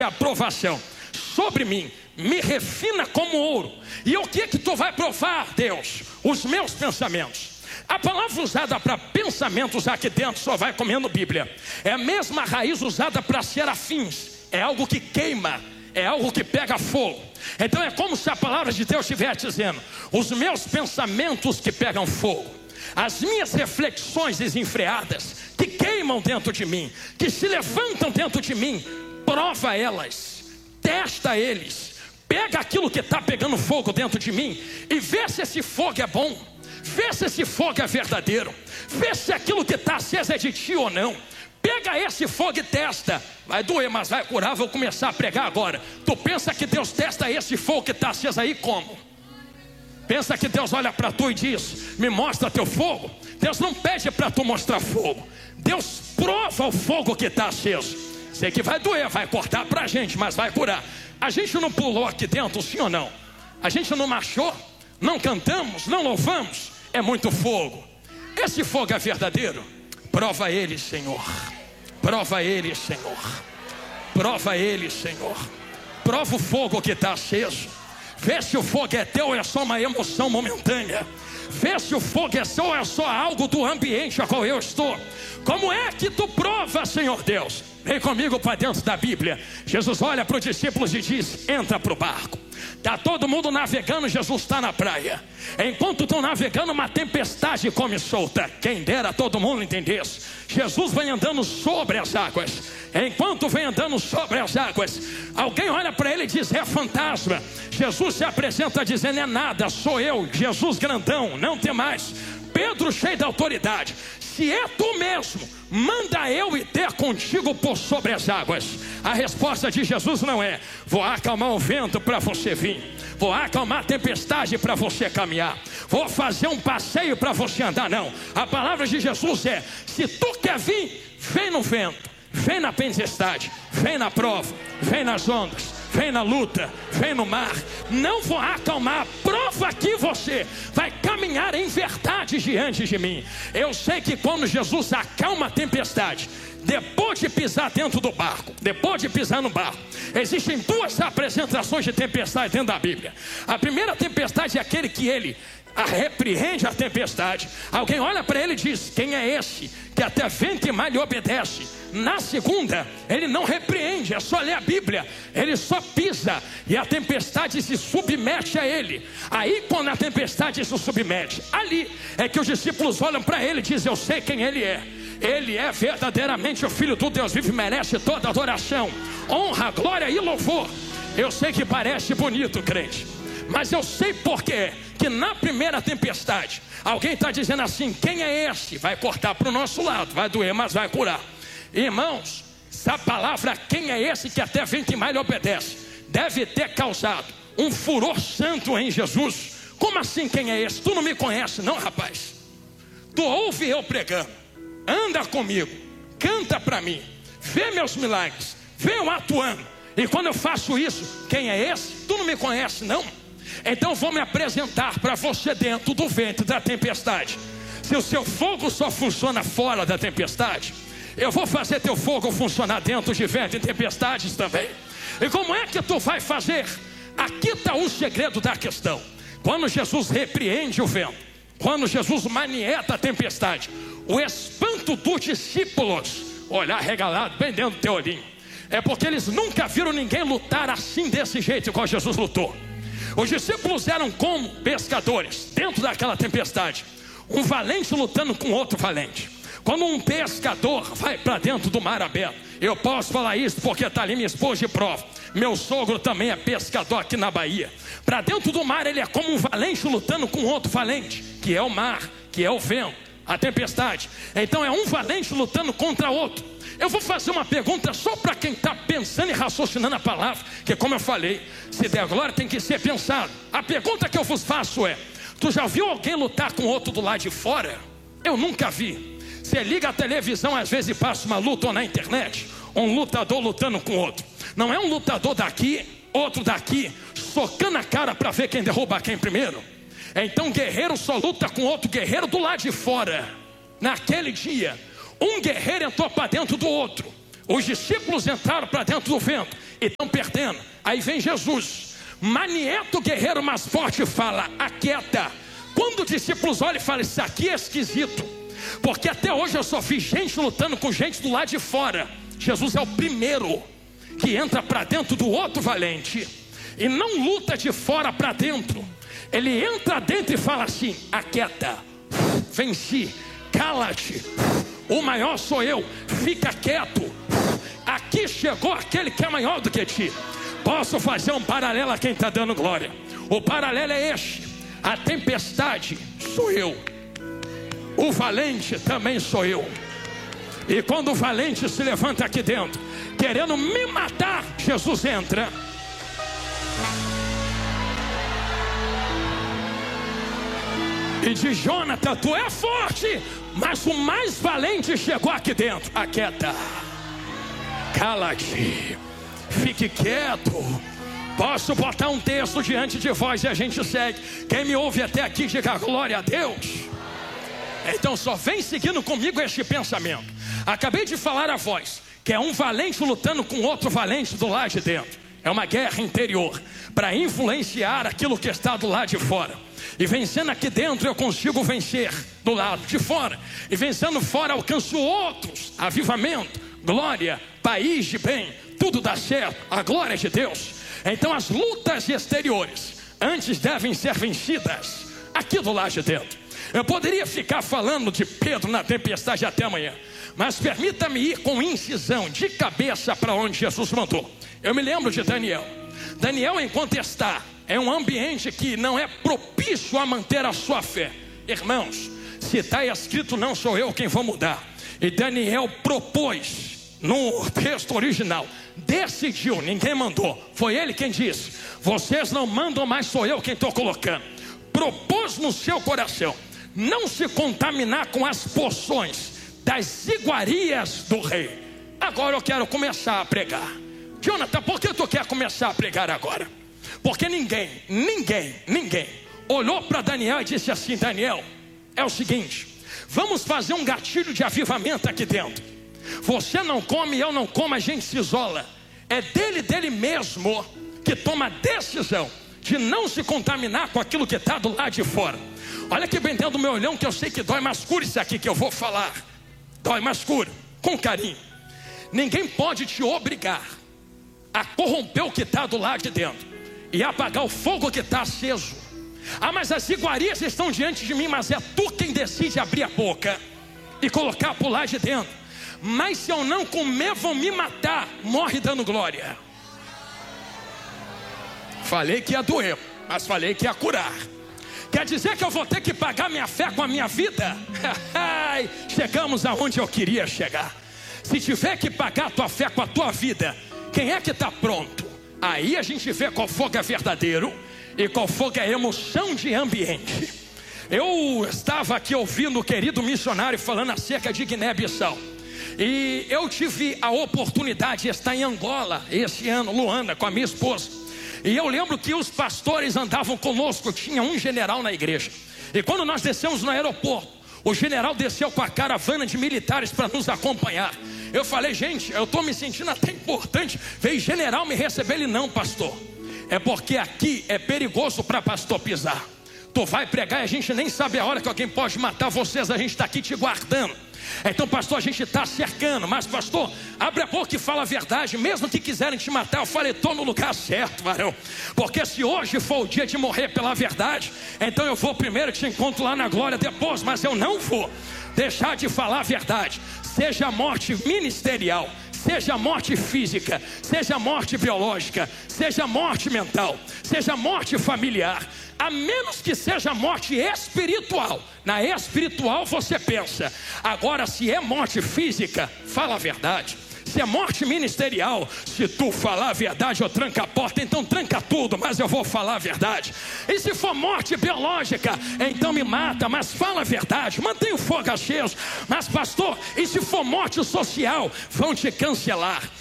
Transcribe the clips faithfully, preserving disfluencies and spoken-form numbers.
a aprovação sobre mim, me refina como ouro. E o que é que tu vai provar, Deus? Os meus pensamentos. A palavra usada para pensamentos aqui dentro só vai comendo Bíblia. É a mesma raiz usada para serafins. É algo que queima, é algo que pega fogo. Então é como se a palavra de Deus estivesse dizendo: os meus pensamentos que pegam fogo, as minhas reflexões desenfreadas, que queimam dentro de mim, que se levantam dentro de mim, prova elas, testa eles, pega aquilo que está pegando fogo dentro de mim e vê se esse fogo é bom, vê se esse fogo é verdadeiro, vê se aquilo que está aceso é de ti ou não. Pega esse fogo e testa. Vai doer, mas vai curar. Vou começar a pregar agora. Tu pensa que Deus testa esse fogo que está aceso aí como? Pensa que Deus olha para tu e diz: me mostra teu fogo? Deus não pede para tu mostrar fogo. Deus prova o fogo que está aceso. Sei que vai doer, vai cortar para a gente, mas vai curar. A gente não pulou aqui dentro, sim ou não? A gente não marchou, não cantamos, não louvamos. É muito fogo. Esse fogo é verdadeiro? Prova ele, Senhor. Prova ele, Senhor. Prova ele, Senhor. Prova o fogo que está aceso. Vê se o fogo é teu ou é só uma emoção momentânea. Vê se o fogo é seu ou é só algo do ambiente a qual eu estou. Como é que tu prova, Senhor Deus? Vem comigo para dentro da Bíblia. Jesus olha para os discípulos e diz: entra para o barco. Está todo mundo navegando, Jesus está na praia. Enquanto estão navegando, uma tempestade come solta. Quem dera todo mundo entendesse. Jesus vem andando sobre as águas. Enquanto vem andando sobre as águas, alguém olha para ele e diz: é fantasma. Jesus se apresenta dizendo: é nada, sou eu, Jesus grandão, não tem mais. Pedro, cheio da autoridade: se é tu mesmo, manda eu ir ter contigo por sobre as águas. A resposta de Jesus não é: vou acalmar o vento para você vir, vou acalmar a tempestade para você caminhar, vou fazer um passeio para você andar. Não, a palavra de Jesus é: se tu quer vir, vem no vento, vem na tempestade, vem na prova, vem nas ondas, vem na luta, vem no mar. Não vou acalmar, prova que você vai caminhar em verdade diante de mim. Eu sei que quando Jesus acalma a tempestade, depois de pisar dentro do barco, depois de pisar no barco, existem duas apresentações de tempestade dentro da Bíblia. A primeira tempestade é aquele que ele a repreende a tempestade. Alguém olha para ele e diz: quem é esse que até vento e mar lhe obedece? Na segunda, ele não repreende, é só ler a Bíblia. Ele só pisa e a tempestade se submete a ele. Aí quando a tempestade se submete, ali é que os discípulos olham para ele e dizem: eu sei quem ele é. Ele é verdadeiramente o Filho do Deus vivo, merece toda adoração, honra, glória e louvor. Eu sei que parece bonito, crente, mas eu sei por quê que na primeira tempestade alguém está dizendo assim: quem é esse? Vai cortar para o nosso lado, vai doer, mas vai curar. Irmãos, essa palavra quem é esse que até vento e mar lhe obedece deve ter causado um furor santo em Jesus. Como assim quem é esse? Tu não me conhece não, rapaz? Tu ouve eu pregando, anda comigo, canta para mim, vê meus milagres, vê eu atuando, e quando eu faço isso, quem é esse? Tu não me conhece não? Então vou me apresentar para você dentro do vento da tempestade. Se o seu fogo só funciona fora da tempestade, eu vou fazer teu fogo funcionar dentro de vento e tempestades também. E como é que tu vai fazer? Aqui está o segredo da questão. Quando Jesus repreende o vento, quando Jesus manieta a tempestade, o espanto dos discípulos, olhar regalado bem dentro do teu olhinho, é porque eles nunca viram ninguém lutar assim, desse jeito, igual Jesus lutou. Os discípulos eram como pescadores dentro daquela tempestade, um valente lutando com outro valente. Quando um pescador vai para dentro do mar aberto, eu posso falar isso porque está ali minha esposa de prova, meu sogro também é pescador aqui na Bahia. Para dentro do mar ele é como um valente lutando com outro valente, que é o mar, que é o vento, a tempestade. Então é um valente lutando contra outro. Eu vou fazer uma pergunta só para quem está pensando e raciocinando a palavra, que como eu falei, se der glória tem que ser pensado. A pergunta que eu vos faço é: tu já viu alguém lutar com outro do lado de fora? Eu nunca vi. Você liga a televisão às vezes e passa uma luta, ou na internet, um lutador lutando com outro. Não é um lutador daqui, outro daqui, socando a cara para ver quem derruba quem primeiro. Então guerreiro só luta com outro guerreiro do lado de fora. Naquele dia, um guerreiro entrou para dentro do outro. Os discípulos entraram para dentro do vento e estão perdendo. Aí vem Jesus, manieta o guerreiro mais forte, e fala: aquieta. Quando os discípulos olham e falam: isso aqui é esquisito, porque até hoje eu só vi gente lutando com gente do lado de fora. Jesus é o primeiro que entra para dentro do outro valente e não luta de fora para dentro. Ele entra dentro e fala assim: aquieta, venci, cala-te, o maior sou eu, fica quieto, aqui chegou aquele que é maior do que ti. Posso fazer um paralelo a quem está dando glória. O paralelo é este: a tempestade sou eu, o valente também sou eu. E quando o valente se levanta aqui dentro querendo me matar, Jesus entra. E diz: Jonathan, tu é forte, mas o mais valente chegou aqui dentro. Aquieta, cala-te, fique quieto. Posso botar um texto diante de vós e a gente segue. Quem me ouve até aqui, diga glória a Deus. Então só vem seguindo comigo este pensamento. Acabei de falar a voz que é um valente lutando com outro valente do lado de dentro. É uma guerra interior para influenciar aquilo que está do lado de fora. E vencendo aqui dentro eu consigo vencer do lado de fora. E vencendo fora alcanço outros. Avivamento, glória, país de bem, tudo dá certo, a glória de Deus. Então as lutas exteriores antes devem ser vencidas aqui do lado de dentro. Eu poderia ficar falando de Pedro na tempestade até amanhã, mas permita-me ir com incisão de cabeça para onde Jesus mandou. Eu me lembro de Daniel. Daniel, enquanto está em um ambiente que não é propício a manter a sua fé, irmãos, se está escrito não sou eu quem vou mudar. E Daniel propôs no texto original, decidiu, ninguém mandou, foi ele quem disse: vocês não mandam, mas sou eu quem estou colocando. Propôs no seu coração não se contaminar com as poções das iguarias do rei. Agora eu quero começar a pregar. Jonathan, por que tu quer começar a pregar agora? Porque ninguém, ninguém, ninguém olhou para Daniel e disse assim: Daniel, é o seguinte, vamos fazer um gatilho de avivamento aqui dentro. Você não come, eu não como, a gente se isola. É dele, dele mesmo que toma a decisão de não se contaminar com aquilo que está do lado de fora. Olha aqui bem dentro do meu olhão, que eu sei que dói, mas cura isso aqui que eu vou falar. Dói, mas cura, com carinho. Ninguém pode te obrigar a corromper o que está do lado de dentro e apagar o fogo que está aceso. Ah, mas as iguarias estão diante de mim, mas é tu quem decide abrir a boca e colocar por lá de dentro. Mas se eu não comer, vão me matar. Morre dando glória. Falei que ia doer, mas falei que ia curar. Quer dizer que eu vou ter que pagar minha fé com a minha vida? Chegamos aonde eu queria chegar. Se tiver que pagar a tua fé com a tua vida, quem é que está pronto? Aí a gente vê qual fogo é verdadeiro e qual fogo é emoção de ambiente. Eu estava aqui ouvindo o querido missionário falando acerca de Guiné-Bissau. E eu tive a oportunidade de estar em Angola esse ano, Luanda, com a minha esposa. E eu lembro que os pastores andavam conosco, tinha um general na igreja. E quando nós descemos no aeroporto, o general desceu com a caravana de militares para nos acompanhar. Eu falei: gente, eu estou me sentindo até importante, veio general me receber. Ele: não, pastor, é porque aqui é perigoso para pastor pisar. Tu vai pregar e a gente nem sabe a hora que alguém pode matar vocês, a gente está aqui te guardando. Então, pastor, a gente está cercando, mas pastor, abre a boca e fala a verdade. Mesmo que quiserem te matar, eu falei: estou no lugar certo, varão. Porque se hoje for o dia de morrer pela verdade, então eu vou primeiro te encontro lá na glória depois. Mas eu não vou deixar de falar a verdade. Seja a morte ministerial, seja a morte física, seja a morte biológica, seja a morte mental, seja a morte familiar, a menos que seja morte espiritual. Na espiritual você pensa. Agora, se é morte física, fala a verdade. Se é morte ministerial, se tu falar a verdade eu tranco a porta, então tranca tudo, mas eu vou falar a verdade. E se for morte biológica, então me mata, mas fala a verdade, mantém o fogo aceso. Mas pastor, e se for morte social, vão te cancelar.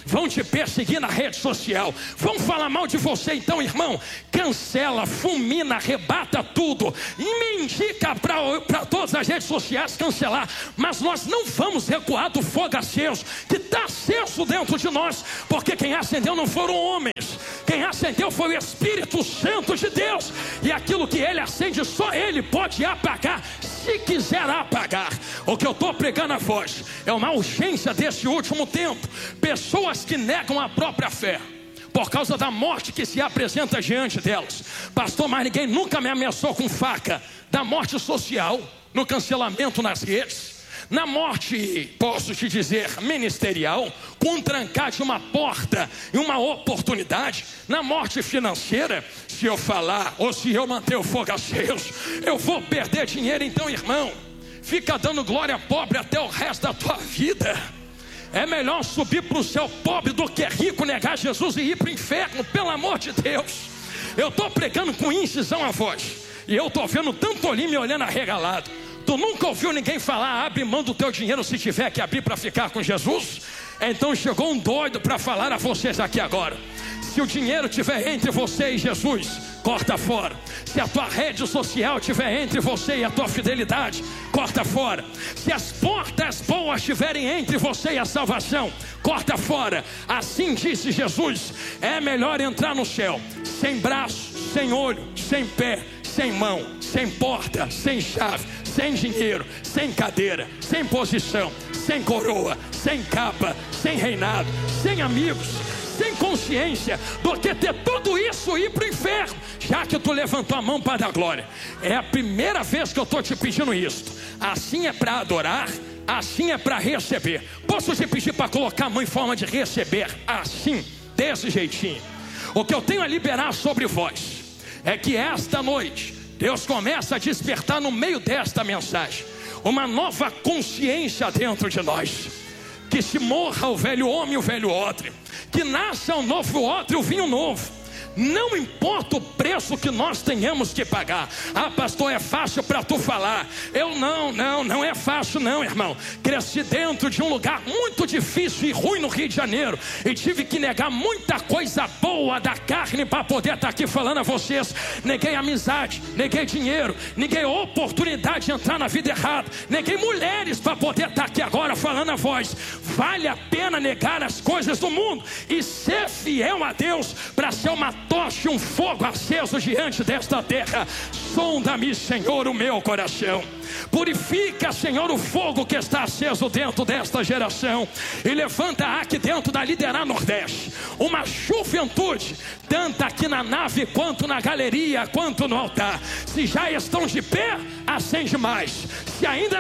vão te perseguir na rede social, vão falar mal de você. Então, irmão, cancela, fulmina, arrebata tudo e me indica para todas as redes sociais cancelar. Mas nós não vamos recuar do fogo aceso que está aceso dentro de nós, porque quem acendeu não foram homens, quem acendeu foi o Espírito Santo de Deus, e aquilo que ele acende só ele pode apagar, se quiser apagar. O que eu estou pregando a voz é uma urgência desse último tempo. Pessoas que negam a própria fé por causa da morte que se apresenta diante delas. Pastor, mas ninguém nunca me ameaçou com faca. Da morte social, no cancelamento nas redes, na morte, posso te dizer, ministerial, com um trancar de uma porta e uma oportunidade, na morte financeira. Se eu falar ou se eu manter o fogo aceso, eu vou perder dinheiro. Então, irmão, fica dando glória pobre até o resto da tua vida. É melhor subir para o céu pobre do que rico, negar Jesus e ir para o inferno, pelo amor de Deus. Eu estou pregando com incisão a voz, e eu estou vendo tanto olhinho me olhando arregalado. Tu nunca ouviu ninguém falar: abre mão do teu dinheiro se tiver que abrir para ficar com Jesus? Então chegou um doido para falar a vocês aqui agora. Se o dinheiro estiver entre você e Jesus, corta fora. Se a tua rede social estiver entre você e a tua fidelidade, corta fora. Se as portas boas estiverem entre você e a salvação, corta fora. Assim disse Jesus: é melhor entrar no céu sem braço, sem olho, sem pé, sem mão, sem porta, sem chave, sem dinheiro, sem cadeira, sem posição, sem coroa, sem capa, sem reinado, sem amigos, sem consciência, do que ter tudo isso e ir para o inferno. Já que tu levantou a mão para dar glória, é a primeira vez que eu estou te pedindo isso. Assim é para adorar, assim é para receber. Posso te pedir para colocar a mão em forma de receber, assim, desse jeitinho. O que eu tenho a liberar sobre vós é que esta noite Deus começa a despertar no meio desta mensagem uma nova consciência dentro de nós. Que se morra o velho homem e o velho odre, que nasça um novo odre e o vinho novo. Não importa o preço que nós tenhamos que pagar. Ah, pastor, é fácil para tu falar. Eu não, não, não é fácil não, irmão. Cresci dentro de um lugar muito difícil e ruim no Rio de Janeiro, e tive que negar muita coisa boa da carne para poder estar aqui falando a vocês. Neguei amizade, neguei dinheiro, neguei oportunidade de entrar na vida errada, neguei mulheres para poder estar aqui agora falando a voz. Vale a pena negar as coisas do mundo e ser fiel a Deus para ser uma toche, um fogo aceso diante desta terra. Sonda-me, Senhor, o meu coração. Purifica, Senhor, o fogo que está aceso dentro desta geração, e levanta aqui dentro da Liderar Nordeste uma juventude, tanto aqui na nave, quanto na galeria, quanto no altar. Se já estão de pé, acende mais. Se ainda